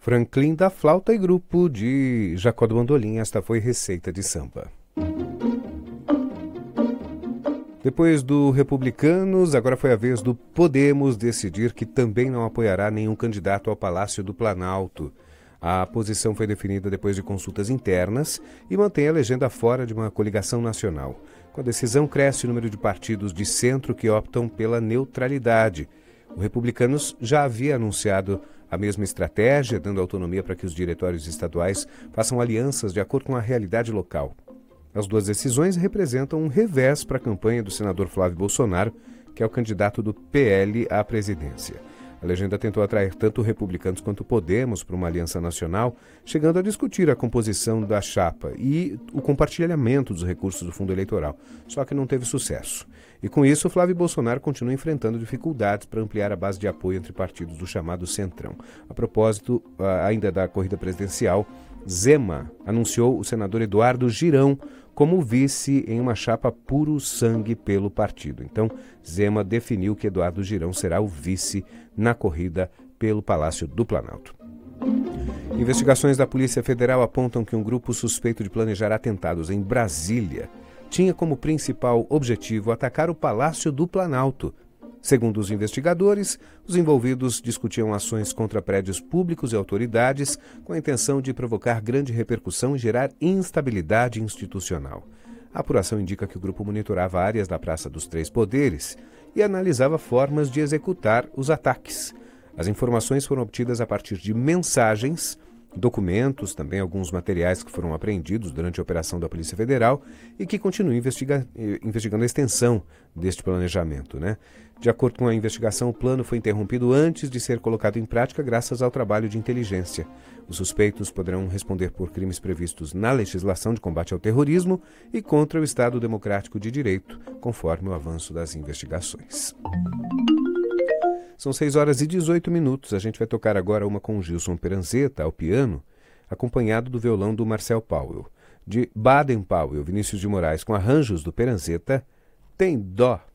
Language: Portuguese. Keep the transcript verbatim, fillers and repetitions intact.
Franklin da flauta e grupo de Jacó do Bandolim. Esta foi Receita de Samba. Depois do Republicanos, agora foi a vez do Podemos decidir que também não apoiará nenhum candidato ao Palácio do Planalto. A posição foi definida depois de consultas internas e mantém a legenda fora de uma coligação nacional. Com a decisão, cresce o número de partidos de centro que optam pela neutralidade. O Republicanos já havia anunciado a mesma estratégia, dando autonomia para que os diretórios estaduais façam alianças de acordo com a realidade local. As duas decisões representam um revés para a campanha do senador Flávio Bolsonaro, que é o candidato do P L à presidência. A legenda tentou atrair tanto Republicanos quanto Podemos para uma aliança nacional, chegando a discutir a composição da chapa e o compartilhamento dos recursos do fundo eleitoral, só que não teve sucesso. E com isso, Flávio Bolsonaro continua enfrentando dificuldades para ampliar a base de apoio entre partidos do chamado Centrão. A propósito, ainda da corrida presidencial, Zema anunciou o senador Eduardo Girão como vice em uma chapa puro sangue pelo partido. Então, Zema definiu que Eduardo Girão será o vice na corrida pelo Palácio do Planalto. Investigações da Polícia Federal apontam que um grupo suspeito de planejar atentados em Brasília tinha como principal objetivo atacar o Palácio do Planalto. Segundo os investigadores, os envolvidos discutiam ações contra prédios públicos e autoridades com a intenção de provocar grande repercussão e gerar instabilidade institucional. A apuração indica que o grupo monitorava áreas da Praça dos Três Poderes e analisava formas de executar os ataques. As informações foram obtidas a partir de mensagens, documentos, também alguns materiais que foram apreendidos durante a operação da Polícia Federal e que continuam investiga- investigando a extensão deste planejamento, né? De acordo com a investigação, o plano foi interrompido antes de ser colocado em prática graças ao trabalho de inteligência. Os suspeitos poderão responder por crimes previstos na legislação de combate ao terrorismo e contra o Estado Democrático de Direito, conforme o avanço das investigações. São seis horas e dezoito minutos. A gente vai tocar agora uma com Gilson Peranzeta ao piano, acompanhado do violão do Marcel Powell. De Baden Powell, Vinícius de Moraes, com arranjos do Peranzeta, Tem Dó.